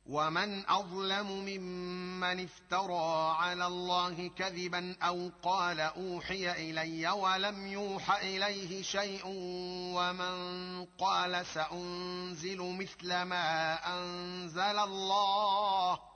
ومن أظلم ممن افترى على الله كذبا أو قال أوحي إلي ولم يوح إليه شيء ومن قال سأنزل مثل ما أنزل الله